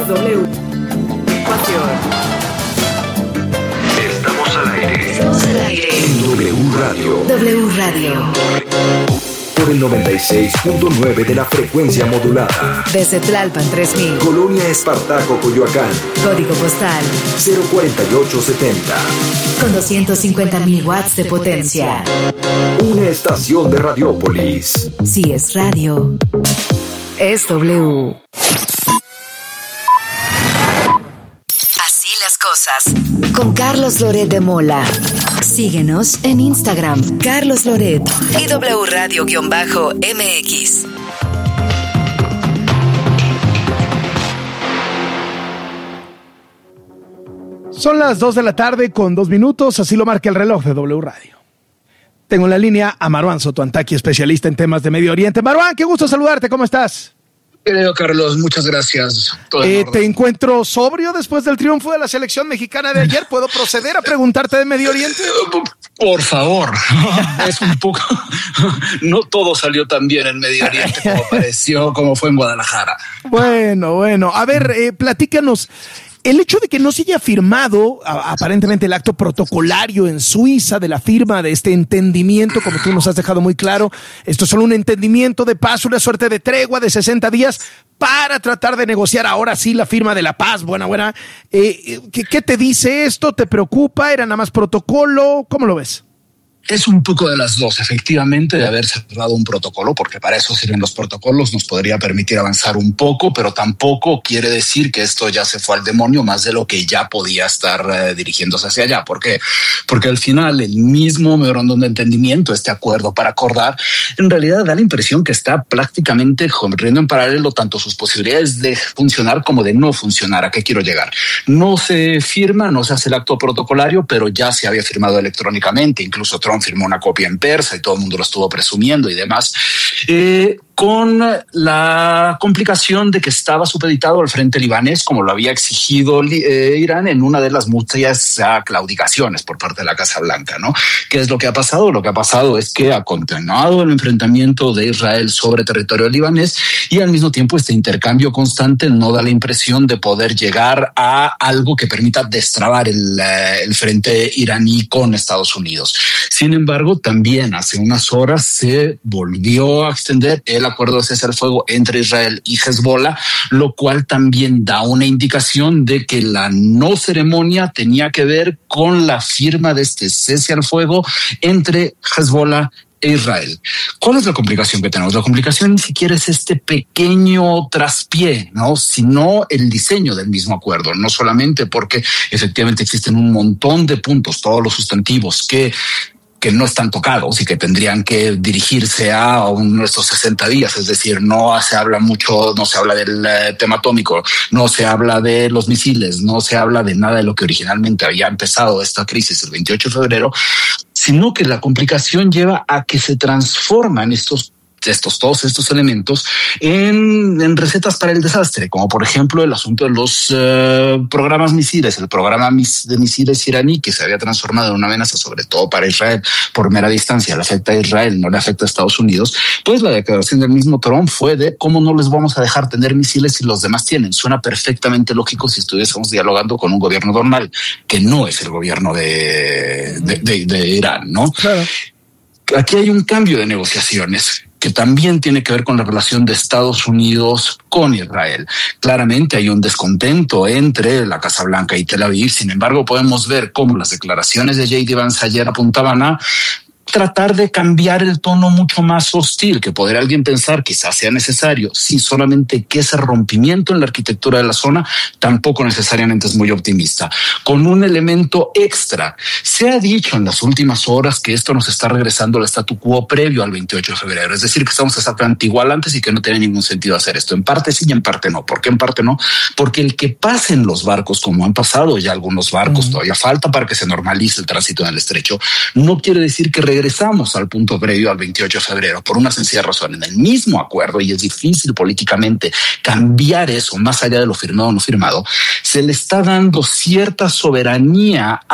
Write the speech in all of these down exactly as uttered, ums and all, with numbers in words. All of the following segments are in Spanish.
W. Estamos al aire. Estamos al aire. En W Radio. W Radio. Por el noventa y seis punto nueve de la frecuencia modulada. Desde Tlalpan tres mil. Colonia Espartaco, Coyoacán. Código postal cero cuarenta y ocho setenta. con doscientos cincuenta mil watts de potencia. Una estación de Radiópolis. Si es radio, es W. Así las cosas. Con Carlos Loret de Mola. Síguenos en Instagram, Carlos Loret y W Radio-M X. Son las dos de la tarde con dos minutos, así lo marca el reloj de W Radio. Tengo en la línea a Marwan Sotoantaki, especialista en temas de Medio Oriente. Marwan, qué gusto saludarte, ¿cómo estás? Querido Carlos, muchas gracias. Eh, te encuentro sobrio después del triunfo de la selección mexicana de ayer. ¿Puedo proceder a preguntarte de Medio Oriente? Por favor, es un poco... No todo salió tan bien en Medio Oriente como pareció, como fue en Guadalajara. Bueno, bueno. A ver, eh, platícanos. El hecho de que no se haya firmado a, aparentemente el acto protocolario en Suiza de la firma de este entendimiento, como tú nos has dejado muy claro, esto es solo un entendimiento de paz, una suerte de tregua de sesenta días para tratar de negociar ahora sí la firma de la paz. Buena, buena. Eh, ¿qué, ¿Qué te dice esto? ¿Te preocupa? ¿Era nada más protocolo? ¿Cómo lo ves? Es un poco de las dos, efectivamente, de haber cerrado un protocolo, porque para eso sirven los protocolos, nos podría permitir avanzar un poco, pero tampoco quiere decir que esto ya se fue al demonio más de lo que ya podía estar eh, dirigiéndose hacia allá. ¿Por qué? Porque al final el mismo memorándum de entendimiento, este acuerdo para acordar, en realidad da la impresión que está prácticamente corriendo en paralelo tanto sus posibilidades de funcionar como de no funcionar. ¿A qué quiero llegar? No se firma, no se hace el acto protocolario, pero ya se había firmado electrónicamente, incluso Trump firmó una copia en persa y todo el mundo lo estuvo presumiendo y demás, eh, con la complicación de que estaba supeditado al frente libanés, como lo había exigido eh, Irán en una de las muchas claudicaciones por parte de la Casa Blanca, ¿no? ¿Qué es lo que ha pasado? Lo que ha pasado es que ha continuado el enfrentamiento de Israel sobre territorio libanés y al mismo tiempo este intercambio constante no da la impresión de poder llegar a algo que permita destrabar el, el frente iraní con Estados Unidos. Sin embargo, también hace unas horas se volvió a extender el acuerdo de cese al fuego entre Israel y Hezbollah, lo cual también da una indicación de que la no ceremonia tenía que ver con la firma de este cese al fuego entre Hezbollah e Israel. ¿Cuál es la complicación que tenemos? La complicación ni siquiera es este pequeño traspié, ¿no? Sino el diseño del mismo acuerdo, no solamente porque efectivamente existen un montón de puntos, todos los sustantivos que que no están tocados y que tendrían que dirigirse a nuestros sesenta días. Es decir, no se habla mucho, no se habla del uh, tema atómico, no se habla de los misiles, no se habla de nada de lo que originalmente había empezado esta crisis el veintiocho de febrero, sino que la complicación lleva a que se transforman estos estos, todos estos elementos en, en recetas para el desastre, como por ejemplo el asunto de los uh, programas misiles, el programa mis, de misiles iraní que se había transformado en una amenaza sobre todo para Israel por mera distancia, le afecta a Israel, no le afecta a Estados Unidos. Pues la declaración del mismo Trump fue de cómo no les vamos a dejar tener misiles si los demás tienen. Suena perfectamente lógico si estuviésemos dialogando con un gobierno normal, que no es el gobierno de, de, de, de Irán, ¿no? Claro. Aquí hay un cambio de negociaciones que también tiene que ver con la relación de Estados Unidos con Israel. Claramente hay un descontento entre la Casa Blanca y Tel Aviv. Sin embargo, podemos ver cómo las declaraciones de J D Vance ayer apuntaban a tratar de cambiar el tono mucho más hostil, que podría alguien pensar quizás sea necesario, sí, solamente que ese rompimiento en la arquitectura de la zona tampoco necesariamente es muy optimista. Con un elemento extra, se ha dicho en las últimas horas que esto nos está regresando al statu quo previo al veintiocho de febrero, es decir, que estamos exactamente igual antes y que no tiene ningún sentido hacer esto. En parte sí y en parte no. ¿Por qué en parte no? Porque el que pasen los barcos como han pasado ya algunos barcos, uh-huh. todavía falta para que se normalice el tránsito en el estrecho, no quiere decir que regresamos al punto previo al veintiocho de febrero por una sencilla razón. En el mismo acuerdo, y es difícil políticamente cambiar eso más allá de lo firmado o no firmado, se le está dando cierta soberanía a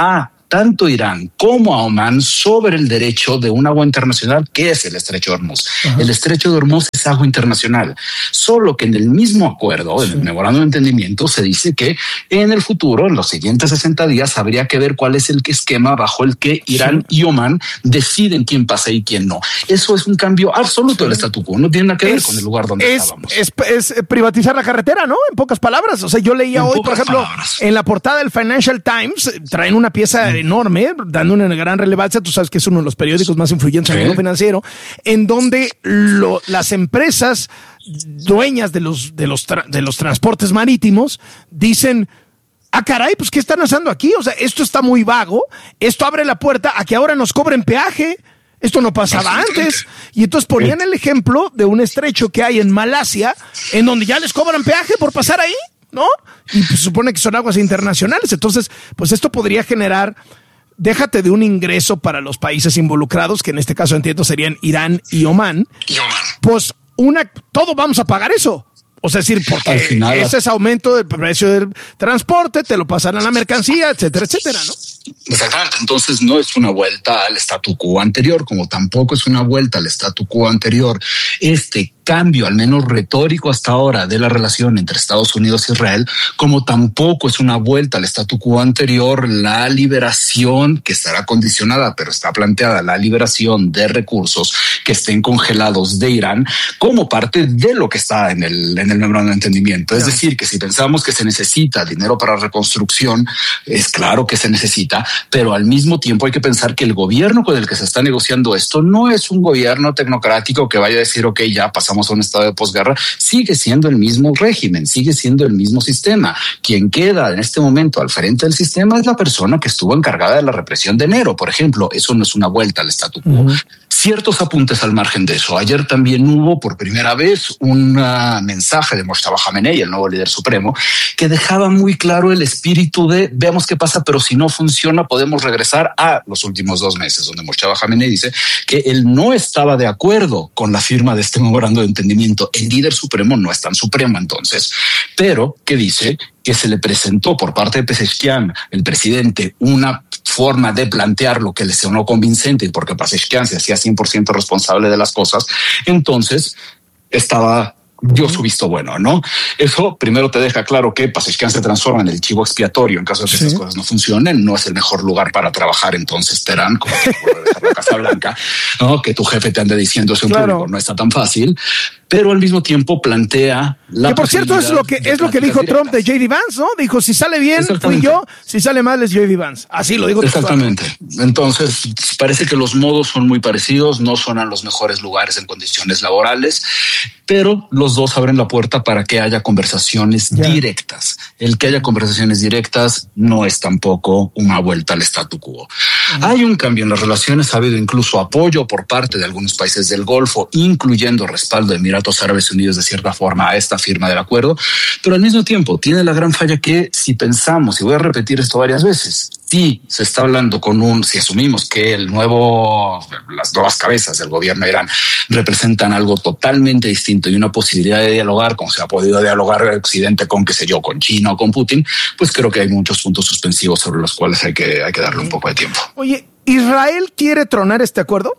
tanto a Irán como a Omán sobre el derecho de un agua internacional que es el Estrecho de Hormuz. Ajá. El Estrecho de Hormuz es agua internacional, solo que en el mismo acuerdo, en el memorando de entendimiento, se dice que en el futuro, en los siguientes sesenta días, habría que ver cuál es el esquema bajo el que Irán sí. y Omán deciden quién pasa y quién no. Eso es un cambio absoluto sí. del statu quo, no tiene nada que ver es, con el lugar donde es, estábamos. Es, es privatizar la carretera, ¿no? En pocas palabras. O sea, yo leía en hoy, por ejemplo, palabras. en la portada del Financial Times, traen una pieza mm. enorme, dando una gran relevancia. Tú sabes que es uno de los periódicos más influyentes sí. en el mundo financiero, en donde lo, las empresas dueñas de los, de los, tra- de los transportes marítimos dicen: ah, caray, pues ¿qué están haciendo aquí? O sea, esto está muy vago, esto abre la puerta a que ahora nos cobren peaje, esto no pasaba antes. Y entonces ponían el ejemplo de un estrecho que hay en Malasia, en donde ya les cobran peaje por pasar ahí, ¿no? Y pues, supone que son aguas internacionales. Entonces, pues esto podría generar, déjate de un ingreso para los países involucrados, que en este caso entiendo serían Irán y Omán, y Omán. pues una, todo vamos a pagar eso. O sea, es decir, porque final, ese es aumento del precio del transporte, te lo pasarán a la mercancía, etcétera, etcétera, ¿no? Exactamente. Entonces no es una vuelta al statu quo anterior, como tampoco es una vuelta al statu quo anterior. Este cambio, al menos retórico hasta ahora, de la relación entre Estados Unidos e Israel, como tampoco es una vuelta al statu quo anterior, la liberación, que estará condicionada, pero está planteada, la liberación de recursos que estén congelados de Irán, como parte de lo que está en el, en el memorando de entendimiento. Es decir, que si pensamos que se necesita dinero para reconstrucción, es claro que se necesita, pero al mismo tiempo hay que pensar que el gobierno con el que se está negociando esto no es un gobierno tecnocrático que vaya a decir, ok, ya pasamos a un estado de posguerra. Sigue siendo el mismo régimen, sigue siendo el mismo sistema. Quien queda en este momento al frente del sistema es la persona que estuvo encargada de la represión de enero, por ejemplo. Eso no es una vuelta al statu quo. Uh-huh. Ciertos apuntes al margen de eso. Ayer también hubo por primera vez un uh, mensaje de Mojtaba Khamenei, el nuevo líder supremo, que dejaba muy claro el espíritu de veamos qué pasa, pero si no funciona podemos regresar a los últimos dos meses, donde Mojtaba Khamenei dice que él no estaba de acuerdo con la firma de este memorando de entendimiento. El líder supremo no es tan supremo entonces, pero que dice que se le presentó por parte de Pezeshkian, el presidente, una forma de plantear lo que le sonó convincente, porque Pezeshkian se hacía cien por ciento responsable de las cosas, entonces estaba dio su visto bueno, ¿no? Eso primero te deja claro que Pezeshkian se transforma en el chivo expiatorio en caso de que sí. estas cosas no funcionen. No es el mejor lugar para trabajar entonces Teherán, como dejar la Casa Blanca, ¿no? Que tu jefe te ande diciendo eso en claro. público no está tan fácil, pero al mismo tiempo plantea la que por cierto es lo que es lo que dijo directas. Trump de J D Vance, ¿no? Dijo, si sale bien fui yo, si sale mal es J D Vance. Así lo digo. Exactamente. Entonces parece que los modos son muy parecidos, no son a los mejores lugares en condiciones laborales, pero los dos abren la puerta para que haya conversaciones yeah. directas. El que haya conversaciones directas no es tampoco una vuelta al statu quo. Uh-huh. Hay un cambio en las relaciones, ha habido incluso apoyo por parte de algunos países del Golfo, incluyendo respaldo de Emiratos Árabes Unidos de cierta forma a esta firma del acuerdo, pero al mismo tiempo tiene la gran falla que si pensamos, y voy a repetir esto varias veces, si se está hablando con un, si asumimos que el nuevo, las nuevas cabezas del gobierno de Irán representan algo totalmente distinto y una posibilidad de dialogar, como se ha podido dialogar el Occidente con, qué sé yo, con China o con Putin, pues creo que hay muchos puntos suspensivos sobre los cuales hay que, hay que darle un poco de tiempo. Oye, ¿Israel quiere tronar este acuerdo?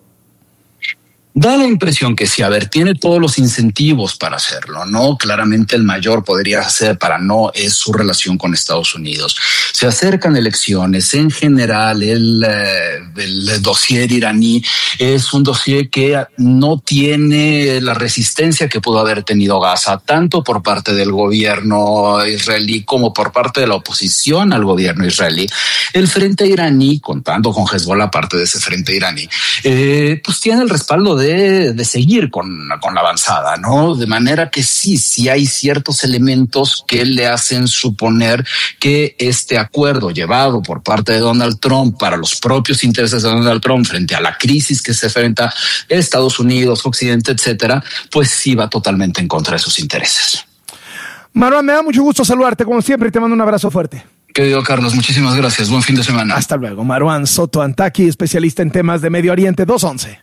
Da la impresión que sí, a ver, tiene todos los incentivos para hacerlo, ¿no? Claramente el mayor podría ser para no es su relación con Estados Unidos. Se acercan elecciones, en general el, el dossier iraní es un dossier que no tiene la resistencia que pudo haber tenido Gaza, tanto por parte del gobierno israelí como por parte de la oposición al gobierno israelí. El frente iraní, contando con Hezbollah, parte de ese frente iraní, eh, pues tiene el respaldo de De, de seguir con, con la avanzada, ¿no? De manera que sí, sí hay ciertos elementos que le hacen suponer que este acuerdo llevado por parte de Donald Trump para los propios intereses de Donald Trump frente a la crisis que se enfrenta Estados Unidos, Occidente, etcétera, pues sí va totalmente en contra de sus intereses. Marwan, me da mucho gusto saludarte como siempre y te mando un abrazo fuerte. Querido Carlos, muchísimas gracias. Buen fin de semana. Hasta luego. Marwan Soto Antaki, especialista en temas de Medio Oriente, dos once.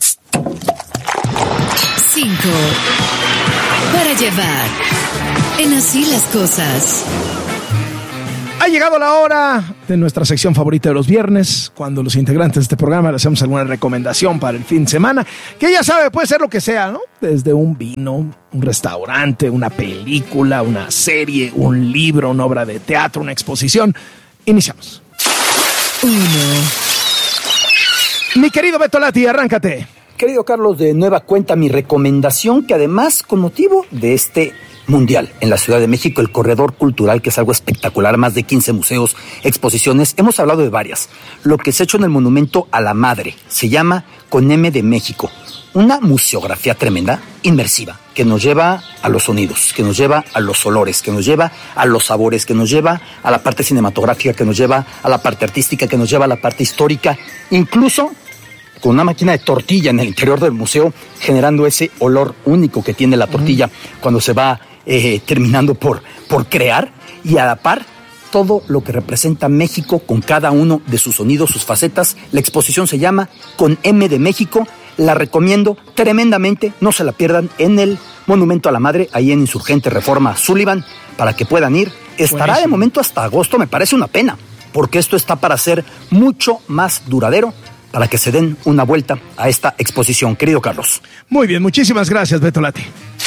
Cinco para llevar en Así las Cosas. Ha llegado la hora de nuestra sección favorita de los viernes, cuando los integrantes de este programa le hacemos alguna recomendación para el fin de semana, que ya sabe, puede ser lo que sea, ¿no? Desde un vino, un restaurante, una película, una serie, un libro, una obra de teatro, una exposición. Iniciamos. Uno. Mi querido Beto Lati, arráncate. Querido Carlos, de nueva cuenta mi recomendación, que además con motivo de este Mundial en la Ciudad de México, el Corredor Cultural, que es algo espectacular, más de quince museos, exposiciones, hemos hablado de varias. Lo que se ha hecho en el Monumento a la Madre se llama Con M de México, una museografía tremenda, inmersiva, que nos lleva a los sonidos, que nos lleva a los olores, que nos lleva a los sabores, que nos lleva a la parte cinematográfica, que nos lleva a la parte artística, que nos lleva a la parte histórica, incluso con una máquina de tortilla en el interior del museo, generando ese olor único que tiene la tortilla mm. cuando se va eh, terminando por, por crear, y a la par todo lo que representa México con cada uno de sus sonidos, sus facetas. La exposición se llama Con M de México, la recomiendo tremendamente, no se la pierdan, en el Monumento a la Madre, ahí en Insurgente Reforma Sullivan, para que puedan ir. Estará Buenísimo. De momento hasta agosto, me parece una pena, porque esto está para ser mucho más duradero, para que se den una vuelta a esta exposición, querido Carlos. Muy bien, muchísimas gracias, Beto Lati.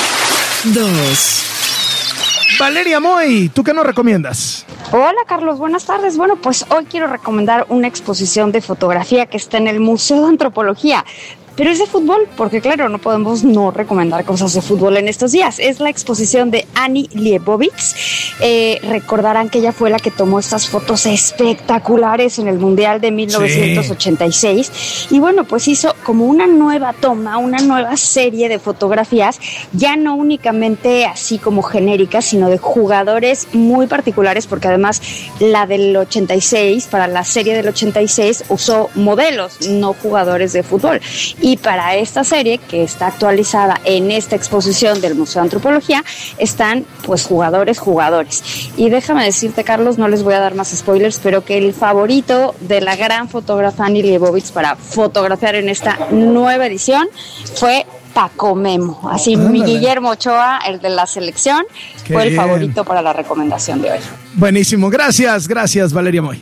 Dos. Valeria Moy, ¿tú qué nos recomiendas? Hola, Carlos, buenas tardes. Bueno, pues hoy quiero recomendar una exposición de fotografía que está en el Museo de Antropología. Pero es de fútbol, porque claro, no podemos no recomendar cosas de fútbol en estos días. Es la exposición de Annie Leibovitz. Eh, recordarán que ella fue la que tomó estas fotos espectaculares en el Mundial de mil novecientos ochenta y seis. Sí. Y bueno, pues hizo como una nueva toma, una nueva serie de fotografías, ya no únicamente así como genéricas, sino de jugadores muy particulares, porque además la del ochenta y seis, para la serie del ochenta y seis, usó modelos, no jugadores de fútbol. Y para esta serie, que está actualizada en esta exposición del Museo de Antropología, están pues jugadores, jugadores. Y déjame decirte, Carlos, no les voy a dar más spoilers, pero que el favorito de la gran fotógrafa Annie Leibovitz para fotografiar en esta nueva edición fue Paco Memo. Así, Ándale. Mi Guillermo Ochoa, el de la selección, Qué fue el bien. favorito para la recomendación de hoy. Buenísimo, gracias, gracias Valeria Moy.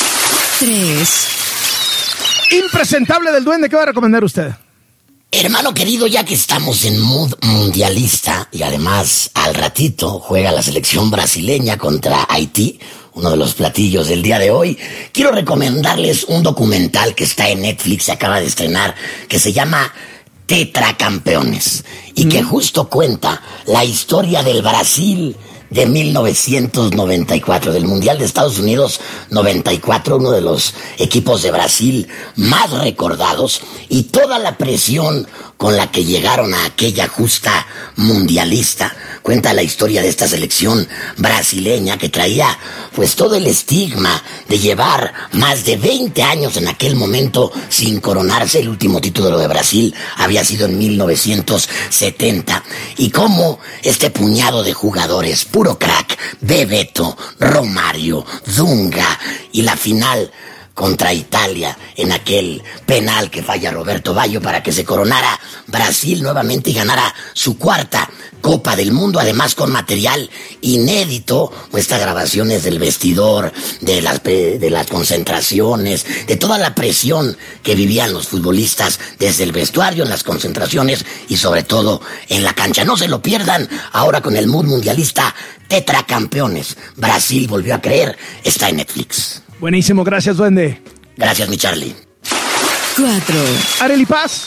Tres. Impresentable del Duende, ¿qué va a recomendar usted? Hermano querido, ya que estamos en mood mundialista y además al ratito juega la selección brasileña contra Haití, uno de los platillos del día de hoy, quiero recomendarles un documental que está en Netflix, se acaba de estrenar, que se llama Tetracampeones, y mm. que justo cuenta la historia del Brasil de mil novecientos noventa y cuatro, del Mundial de Estados Unidos noventa y cuatro, uno de los equipos de Brasil más recordados, y toda la presión con la que llegaron a aquella justa mundialista. Cuenta la historia de esta selección brasileña que traía pues todo el estigma de llevar más de veinte años en aquel momento sin coronarse. El último título de Brasil había sido en mil novecientos setenta, y cómo este puñado de jugadores, puro crack, Bebeto, Romario, Dunga, y la final contra Italia en aquel penal que falla Roberto Baggio para que se coronara Brasil nuevamente y ganara su cuarta Copa del Mundo, además con material inédito, estas grabaciones del vestidor, de las, de las concentraciones, de toda la presión que vivían los futbolistas desde el vestuario, en las concentraciones y sobre todo en la cancha. No se lo pierdan ahora con el mood mundialista Tetracampeones. Brasil volvió a creer, está en Netflix. Buenísimo, gracias, Duende. Gracias, mi Charlie. Cuatro. Arely Paz.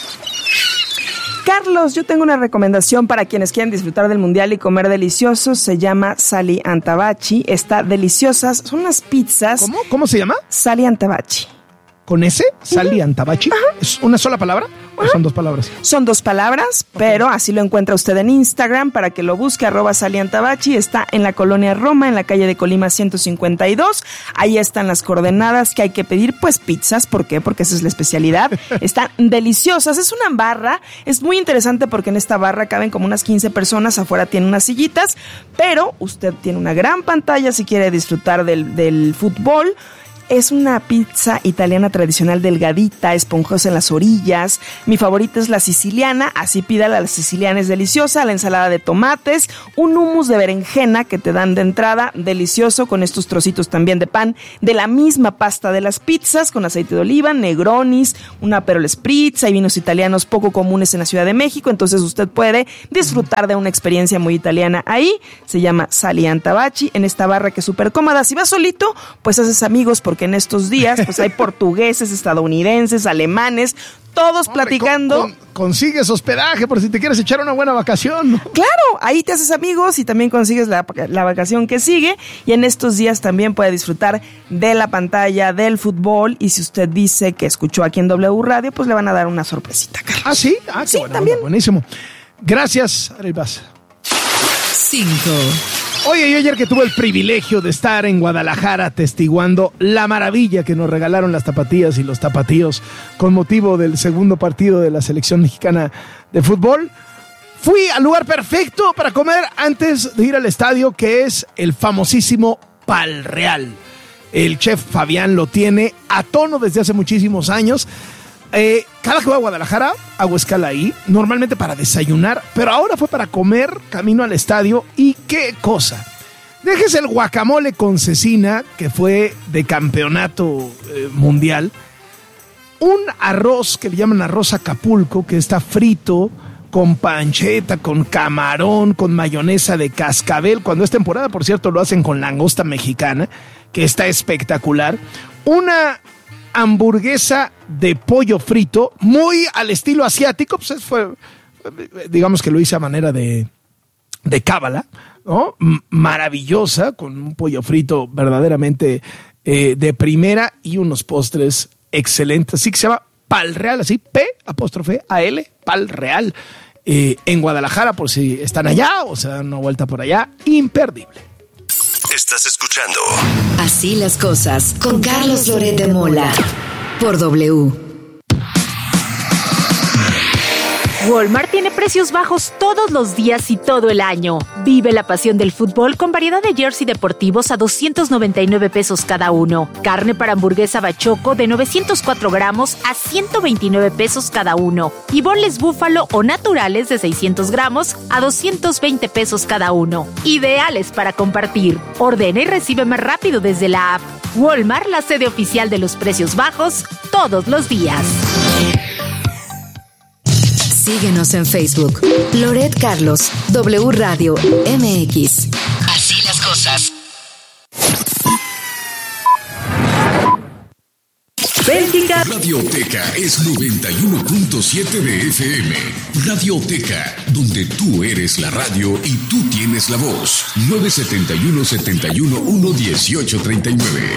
Carlos, yo tengo una recomendación para quienes quieren disfrutar del Mundial y comer delicioso. Se llama Sali Antabaci. Está deliciosas. Son unas pizzas. ¿Cómo? ¿Cómo se llama? Sali Antabaci. ¿Con ese? ¿Sali Antabaci? Uh-huh. ¿Es una sola palabra? ¿O uh-huh. son dos palabras? Son dos palabras, okay. Pero así lo encuentra usted en Instagram para que lo busque, arroba Sali Antabaci. Está en la colonia Roma, en la calle de Colima ciento cincuenta y dos. Ahí están las coordenadas que hay que pedir, pues pizzas. ¿Por qué? Porque esa es la especialidad. Están deliciosas. Es una barra. Es muy interesante porque en esta barra caben como unas quince personas. Afuera tiene unas sillitas, pero usted tiene una gran pantalla si quiere disfrutar del, del fútbol. es una pizza italiana tradicional delgadita, esponjosa en las orillas. Mi favorita es la siciliana, así pídala, la siciliana es deliciosa, la ensalada de tomates, un hummus de berenjena que te dan de entrada, delicioso, con estos trocitos también de pan, de la misma pasta de las pizzas, con aceite de oliva, negronis, una Aperol Spritz, hay vinos italianos poco comunes en la Ciudad de México, entonces usted puede disfrutar de una experiencia muy italiana ahí. Se llama Salianta Baci, en esta barra que es súper cómoda. Si vas solito, pues haces amigos, porque en estos días pues hay portugueses, estadounidenses, alemanes, todos Hombre, platicando. Con, con, consigues hospedaje por si te quieres echar una buena vacación, ¿no? Claro, ahí te haces amigos y también consigues la, la vacación que sigue. Y en estos días también puede disfrutar de la pantalla, del fútbol. Y si usted dice que escuchó aquí en W Radio, pues le van a dar una sorpresita, Carlos. ¿Ah, sí? Ah, qué sí, buena, también. Buenísimo. Gracias, Arepas. cinco. Oye, yo ayer que tuve el privilegio de estar en Guadalajara atestiguando la maravilla que nos regalaron las tapatías y los tapatíos con motivo del segundo partido de la selección mexicana de fútbol, fui al lugar perfecto para comer antes de ir al estadio, que es el famosísimo Pal Real. El chef Fabián lo tiene a tono desde hace muchísimos años. Eh, cada que voy a Guadalajara hago escala ahí, normalmente para desayunar, pero ahora fue para comer camino al estadio. Y qué cosa, déjese el guacamole con cecina, que fue de campeonato eh, mundial, un arroz que le llaman arroz Acapulco, que está frito con panceta, con camarón, con mayonesa de cascabel. Cuando es temporada, por cierto, lo hacen con langosta mexicana, que está espectacular. Una hamburguesa de pollo frito, muy al estilo asiático, pues fue, digamos que lo hice a manera de, de cábala, ¿no? M- maravillosa, con un pollo frito verdaderamente eh, de primera y unos postres excelentes. Así que se llama Pal Real, así, P, apóstrofe, A L, Pal Real, eh, en Guadalajara, por si están allá o se dan una vuelta por allá, imperdible. Estás escuchando Así las cosas con Carlos Loret de Mola por W. Walmart tiene precios bajos todos los días y todo el año. Vive la pasión del fútbol con variedad de jersey deportivos a doscientos noventa y nueve pesos cada uno. Carne para hamburguesa bachoco de novecientos cuatro gramos a ciento veintinueve pesos cada uno. Y boneless búfalo o naturales de seiscientos gramos a doscientos veinte pesos cada uno. Ideales para compartir. Ordena y recibe más rápido desde la app. Walmart, la sede oficial de los precios bajos todos los días. Síguenos en Facebook. Loret Carlos, W Radio M X. Así las cosas. Bélgica. Radioteca es noventa y uno punto siete de F M. Radioteca, donde tú eres la radio y tú tienes la voz. nueve siete uno, siete uno uno, uno ocho tres nueve.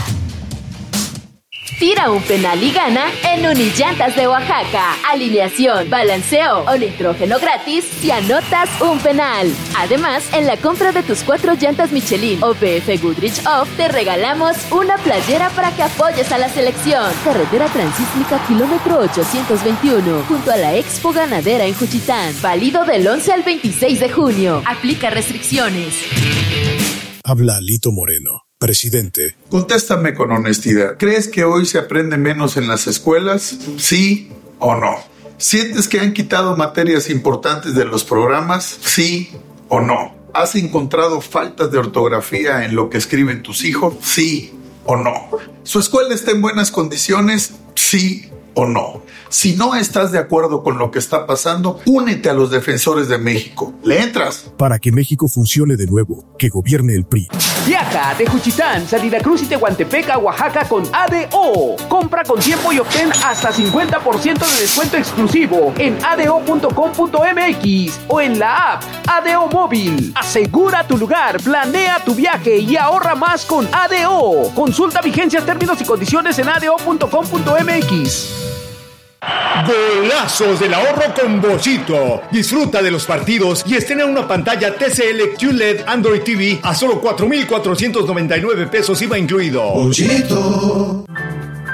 Tira un penal y gana en Unillantas de Oaxaca. Alineación, balanceo o nitrógeno gratis si anotas un penal. Además, en la compra de tus cuatro llantas Michelin o B F Goodrich Off, te regalamos una playera para que apoyes a la selección. Carretera Transísmica, kilómetro ochocientos veintiuno, junto a la Expo Ganadera en Juchitán. Válido del once al veintiséis de junio. Aplica restricciones. Habla Lito Moreno, presidente. Contéstame con honestidad. ¿Crees que hoy se aprende menos en las escuelas? ¿Sí o no? ¿Sientes que han quitado materias importantes de los programas? ¿Sí o no? ¿Has encontrado faltas de ortografía en lo que escriben tus hijos? ¿Sí o no? ¿Su escuela está en buenas condiciones? ¿Sí o no? Si no estás de acuerdo con lo que está pasando, únete a los defensores de México. ¿Le entras? Para que México funcione de nuevo, que gobierne el P R I. Viaja de Juchitán, Salida Cruz y Tehuantepec a Oaxaca con A D O. Compra con tiempo y obtén hasta cincuenta por ciento de descuento exclusivo en a d o punto com punto m x o en la app A D O Móvil. Asegura tu lugar, planea tu viaje y ahorra más con A D O. Consulta vigencias, términos y condiciones en a d o punto com punto m x. Golazos del ahorro con Bollito. Disfruta de los partidos y estrena una pantalla T C L Q L E D Android T V a solo cuatro mil cuatrocientos noventa y nueve pesos I V A incluido. Bollito.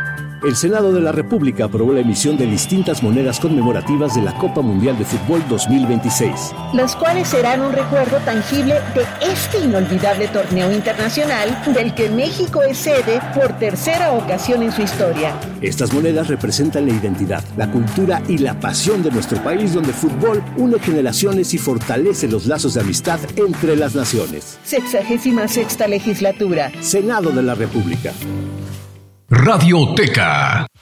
El Senado de la República aprobó la emisión de distintas monedas conmemorativas de la Copa Mundial de Fútbol dos mil veintiséis. Las cuales serán un recuerdo tangible de este inolvidable torneo internacional del que México es sede por tercera ocasión en su historia. Estas monedas representan la identidad, la cultura y la pasión de nuestro país, donde el fútbol une generaciones y fortalece los lazos de amistad entre las naciones. Sexagésima sexta legislatura. Senado de la República. Radioteca.